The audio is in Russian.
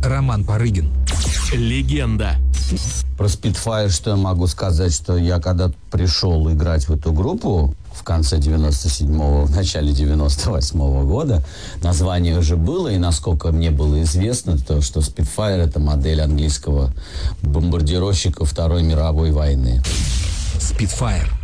Роман Парыгин. Легенда. Про Spitfire что я могу сказать, что я когда пришел играть в эту группу в конце 97-го, в начале 98-го года, название уже было, и насколько мне было известно, то, что Spitfire — это модель английского бомбардировщика Второй мировой войны. Spitfire.